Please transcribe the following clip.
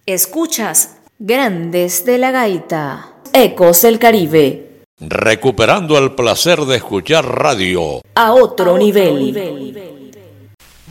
Escuchas Grandes de la Gaita, Ecos del Caribe. Recuperando el placer de escuchar radio A otro nivel.